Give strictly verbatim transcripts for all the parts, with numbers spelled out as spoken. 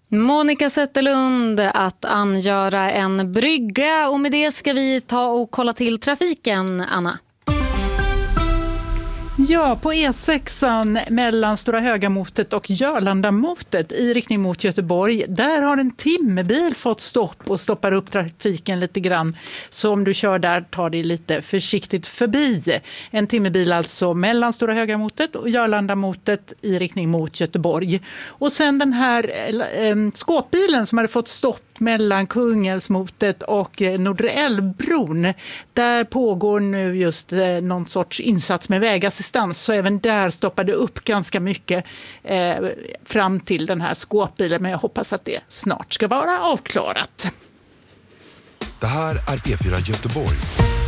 Monica Zetterlund att angöra en brygga, och med det ska vi ta och kolla till trafiken, Anna. Ja, på E sexan mellan Stora Högamotet och Jörlandamotet i riktning mot Göteborg. Där har en timmerbil fått stopp och stoppar upp trafiken lite grann. Så om du kör där, tar det lite försiktigt förbi. En timmerbil alltså mellan Stora Högamotet och Jörlandamotet i riktning mot Göteborg. Och sen den här äh, skåpbilen som hade fått stopp mellan Kungälvsmotet och Nordre-Älvbron. Där pågår nu just eh, någon sorts insats med vägassistans, så även där stoppade upp ganska mycket eh, fram till den här skåpbilen, men jag hoppas att det snart ska vara avklarat. Det här är P fyra Göteborg.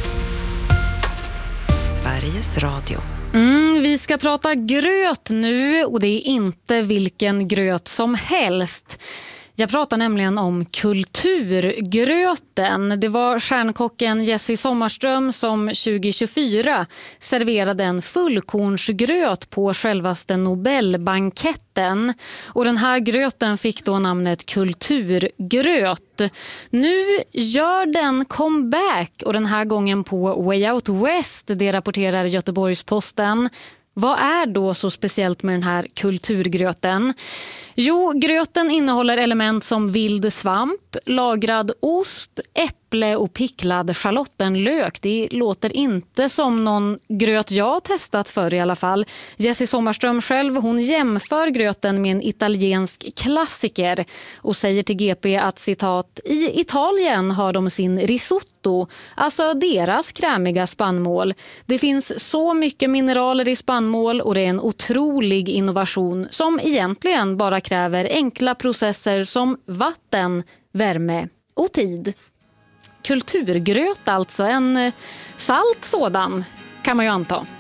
Sveriges Radio. Mm, vi ska prata gröt nu, och det är inte vilken gröt som helst. Jag pratar nämligen om kulturgröten. Det var stjärnkocken Jessie Sommarström som tjugo tjugofyra serverade en fullkornsgröt på självaste Nobelbanketten. Och den här gröten fick då namnet kulturgröt. Nu gör den comeback, och den här gången på Way Out West, det rapporterar Göteborgs-Posten. Vad är då så speciellt med den här kulturgröten? Jo, gröten innehåller element som vild svamp, lagrad ost, äpple och picklad schalottenlök. Det låter inte som någon gröt jag har testat förr i alla fall. Jessie Sommarström själv, hon jämför gröten med en italiensk klassiker och säger till G P att citat, i Italien har de sin risotto, alltså deras krämiga spannmål. Det finns så mycket mineraler i spannmål, och det är en otrolig innovation som egentligen bara kräver enkla processer som vatten, värme och tid. Kulturgröt alltså, en salt sådan kan man ju anta.